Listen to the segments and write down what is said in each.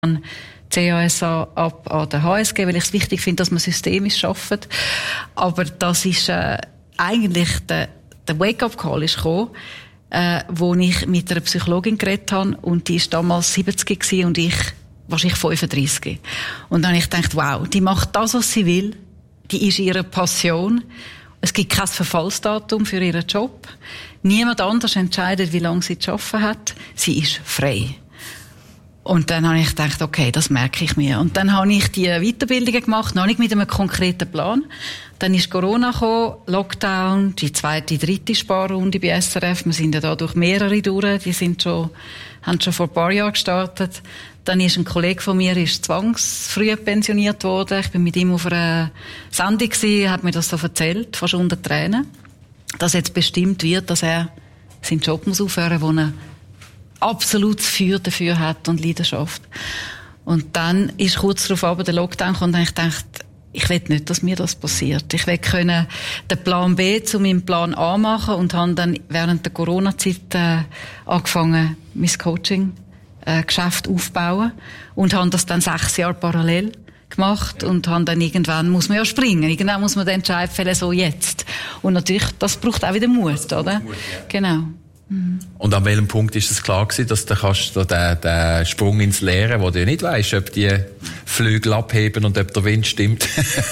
CASA ab an der HSG, weil ich es wichtig finde, dass man systemisch arbeitet. Aber das ist eigentlich der Wake-up-Call ist gekommen, wo ich mit einer Psychologin geredet habe und die ist damals 70 gewesen und ich wahrscheinlich 35. Und dann habe ich gedacht, wow, die macht das, was sie will, die ist ihre Passion. Es gibt kein Verfallsdatum für ihren Job. Niemand anders entscheidet, wie lange sie zu arbeiten hat. Sie ist frei. Und dann habe ich gedacht, okay, das merke ich mir. Und dann habe ich die Weiterbildungen gemacht, noch nicht mit einem konkreten Plan. Dann ist Corona gekommen, Lockdown, die zweite, dritte Sparrunde bei SRF. Wir sind ja da durch mehrere durch. Die haben schon vor ein paar Jahren gestartet. Dann ist ein Kollege von mir zwangsfrüh pensioniert worden. Ich bin mit ihm auf einer Sendung gewesen, hat mir das so erzählt, fast unter Tränen, dass jetzt bestimmt wird, dass er seinen Job muss aufhören, wo er absolutes Feuer dafür hat und Leidenschaft. Und dann ist kurz darauf aber der Lockdown gekommen und ich dachte, ich will nicht, dass mir das passiert. Ich will können den Plan B zu meinem Plan A machen und habe dann während der Corona-Zeit angefangen, mein Coaching-Geschäft aufzubauen und habe das dann 6 Jahre parallel gemacht und habe dann irgendwann muss man ja springen. Irgendwann muss man den Entscheid fällen, so jetzt. Und natürlich, das braucht auch wieder Mut, oder? Mut, ja. Genau. Und an welchem Punkt ist es klar gewesen, dass du kannst den Sprung ins Leere, wo du nicht weisst, ob die Flügel abheben und ob der Wind stimmt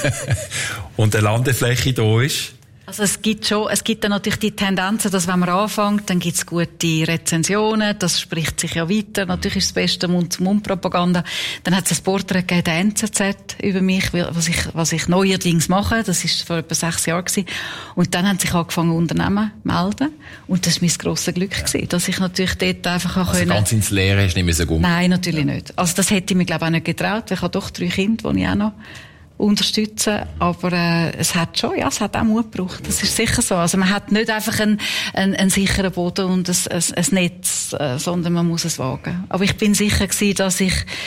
und eine Landefläche da ist? Also es gibt dann natürlich die Tendenzen, dass wenn man anfängt, dann gibt's gute Rezensionen, das spricht sich ja weiter. Natürlich ist das beste Mund-zu-Mund-Propaganda. Dann hat es ein Porträt gegeben, der NZZ, über mich, was ich neuerdings mache. Das ist vor etwa 6 Jahren gewesen. Und dann haben sich angefangen, Unternehmen zu melden. Und das war mein grosses Glück gewesen, dass ich natürlich dort einfach auch also ganz ins Leere hast du nicht mehr so gut. Nein, natürlich nicht. Also das hätte ich mir, glaube ich, auch nicht getraut, weil ich habe doch 3 Kinder, die ich auch noch unterstützen, aber es hat auch Mut gebraucht. Das ist sicher so. Also man hat nicht einfach einen sicheren Boden und ein Netz, sondern man muss es wagen. Aber ich bin sicher gewesen, dass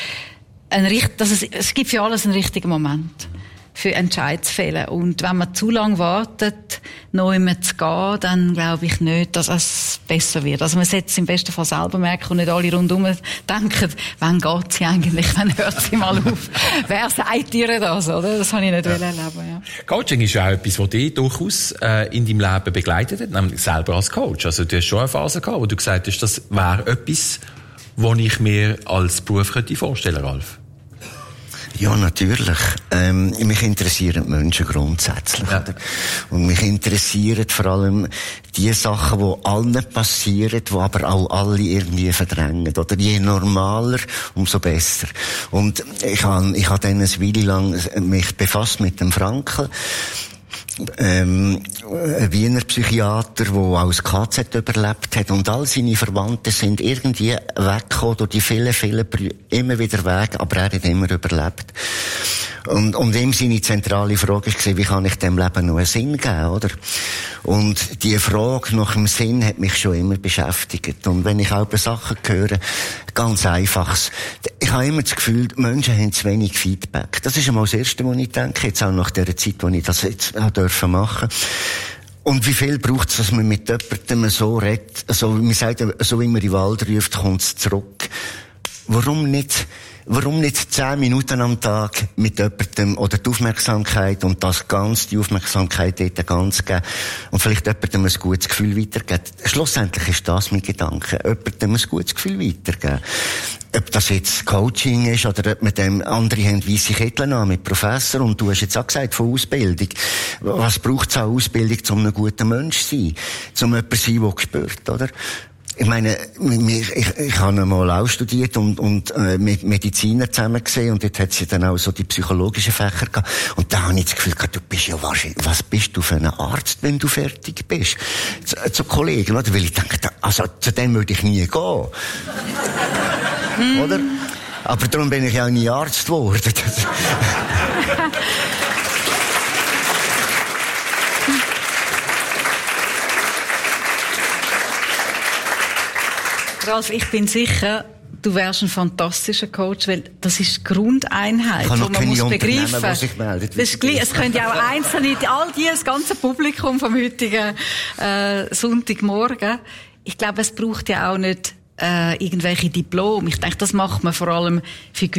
es gibt für alles einen richtigen Moment für Entscheid zu fällen. Und wenn man zu lange wartet, neu zu gehen, dann glaube ich nicht, dass es besser wird. Also man sollte es im besten Fall selber merken und nicht alle rundherum denken, wann geht sie eigentlich, wann hört sie mal auf? Wer sagt ihr das, oder? Das habe ich nicht erleben. Ja. Coaching ist ja auch etwas, was dich durchaus in deinem Leben begleitet hat, nämlich selber als Coach. Also du hast schon eine Phase gehabt, wo du gesagt hast, das wäre etwas, was ich mir als Beruf vorstellen könnte, Ralf. Ja, natürlich. Mich interessieren die Menschen grundsätzlich. Ja. Oder? Und mich interessieren vor allem die Sachen, die allen passieren, die aber auch alle irgendwie verdrängen. Oder je normaler, umso besser. Und ich habe dann eine Weile lang mich befasst mit dem Frankl. Ein Wiener Psychiater, der als KZ überlebt hat, und all seine Verwandten sind irgendwie weggekommen durch die vielen immer wieder weg, aber er hat immer überlebt. Und ihm seine zentrale Frage war, wie kann ich dem Leben noch einen Sinn geben, oder? Und die Frage nach dem Sinn hat mich schon immer beschäftigt. Und wenn ich auch über Sachen höre, ganz einfaches. Ich habe immer das Gefühl, die Menschen haben zu wenig Feedback. Das ist einmal das Erste, was ich denke, jetzt auch nach der Zeit, wo ich das jetzt machen durfte. Und wie viel braucht es, dass man mit jemandem so redet, so, wie man sagt, so wie man in den Wald ruft, kommt es zurück. Warum nicht 10 Minuten am Tag mit jemandem oder die Aufmerksamkeit und die Aufmerksamkeit dort ganz geben und vielleicht jemandem ein gutes Gefühl weitergeben. Schlussendlich ist das mein Gedanke. Jemandem ein gutes Gefühl weitergeben. Ob das jetzt Coaching ist oder ob man dem, andere haben weisse Kittel an mit Professor und du hast jetzt auch gesagt von Ausbildung. Was braucht es an Ausbildung, um ein guter Mensch zu sein? Um jemand zu sein, der spürt, oder? Ich meine, ich habe mal auch studiert und mit Medizinern zusammen gesehen und dort hat sie dann auch so die psychologischen Fächer gehabt. Und da habe ich das Gefühl gehabt, du bist ja wahrscheinlich, was bist du für ein Arzt, wenn du fertig bist? Zu Kollegen, oder? Weil ich denke, also zu dem würde ich nie gehen. Oder? Aber darum bin ich ja auch nie Arzt geworden. Ralf, ich bin sicher, du wärst ein fantastischer Coach, weil das ist die Grundeinheit, die man muss begreifen. Es können ja auch Einzelne, das ganze Publikum vom heutigen Sonntagmorgen. Ich glaube, es braucht ja auch nicht irgendwelche Diplome. Ich denke, das macht man vor allem für